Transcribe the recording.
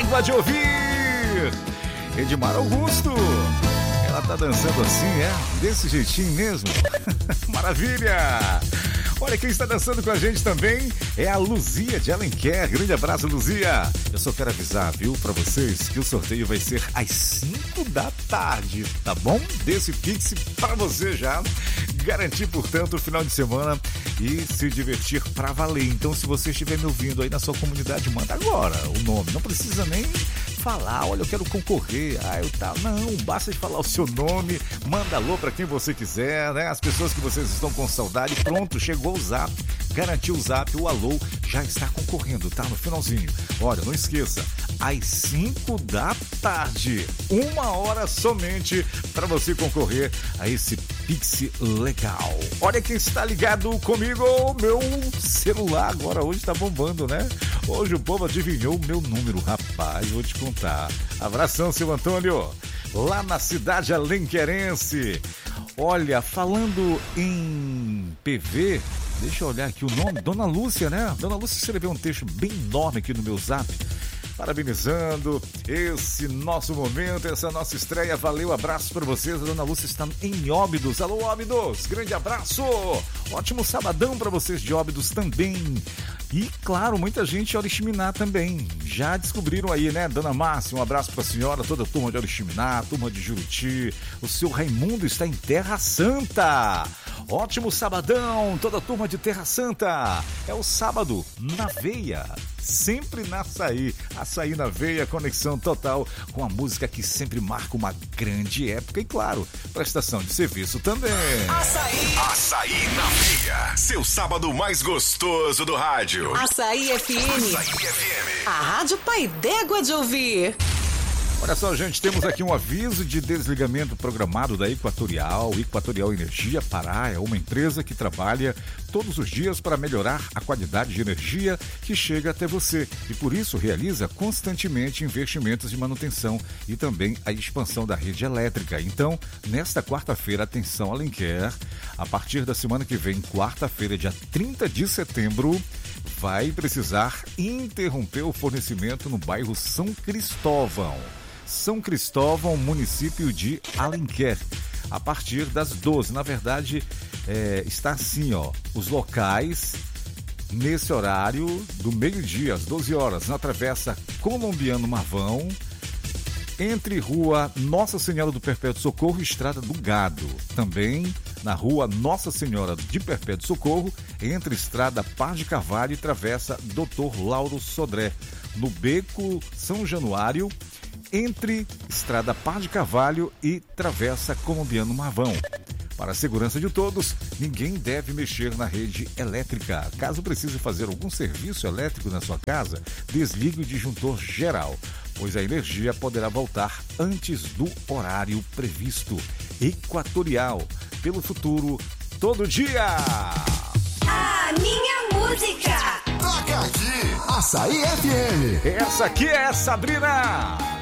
Dégua de Ouvir. Edmar Augusto. Ela tá dançando assim, desse jeitinho mesmo. Maravilha! Olha, quem está dançando com a gente também é a Luzia de Alenquer. Grande abraço, Luzia. Eu só quero avisar, viu, pra vocês que o sorteio vai ser às 5 da tarde, tá bom? Desse Pix pra você já garantir, portanto, o final de semana e se divertir pra valer. Então, se você estiver me ouvindo aí na sua comunidade, manda agora o nome. Não precisa nem falar, olha, eu quero concorrer, eu tal. Não, basta de falar o seu nome, manda alô pra quem você quiser, né? As pessoas que vocês estão com saudade, pronto, chegou o zap, garantiu o zap, o alô já está concorrendo, tá? No finalzinho. Olha, não esqueça, às 5 da tarde, 1 hora somente para você concorrer a esse Pix legal. Olha quem está ligado comigo, meu celular agora hoje tá bombando, né? Hoje o povo adivinhou o meu número, rapaz, vou te contar. Abração, seu Antônio, lá na cidade alenquerense. Olha, falando em PV, deixa eu olhar aqui o nome, Dona Lúcia, né? Dona Lúcia escreveu um texto bem enorme aqui no meu zap, parabenizando esse nosso momento, essa nossa estreia. Valeu, abraço para vocês. A Dona Lúcia está em Óbidos. Alô, Óbidos, grande abraço. Ótimo sabadão para vocês de Óbidos também. E, claro, muita gente de Oriximiná também. Já descobriram aí, né? Dona Márcia, um abraço para a senhora, toda a turma de Oriximiná, turma de Juruti. O seu Raimundo está em Terra Santa. Ótimo sabadão, toda a turma de Terra Santa. É o sábado na veia, sempre na açaí. Açaí na veia, conexão total com a música que sempre marca uma grande época e, claro, prestação de serviço também. Açaí na veia, seu sábado mais gostoso do rádio. Açaí FM. Açaí FM. A Rádio Pai d'Égua de Ouvir. Olha só, gente, temos aqui um aviso de desligamento programado da Equatorial. Equatorial Energia Pará é uma empresa que trabalha todos os dias para melhorar a qualidade de energia que chega até você e, por isso, realiza constantemente investimentos de manutenção e também a expansão da rede elétrica. Então, nesta quarta-feira, atenção, Alenquer, a partir da semana que vem, quarta-feira, dia 30 de setembro, vai precisar interromper o fornecimento no bairro São Cristóvão. São Cristóvão, município de Alenquer, a partir das 12. Na verdade, está assim, os locais nesse horário do meio-dia, às 12 horas, na Travessa Colombiano Marvão, entre Rua Nossa Senhora do Perpétuo Socorro e Estrada do Gado. Também na Rua Nossa Senhora de Perpétuo Socorro, entre Estrada Paz de Carvalho e Travessa Dr. Lauro Sodré. No Beco São Januário, entre Estrada Paz de Carvalho e Travessa Colombiano Marvão. Para a segurança de todos, ninguém deve mexer na rede elétrica. Caso precise fazer algum serviço elétrico na sua casa, desligue o disjuntor geral, pois a energia poderá voltar antes do horário previsto. Equatorial, pelo futuro, todo dia! A minha música! Toca aqui, Açaí FM! Essa aqui é Sabrina!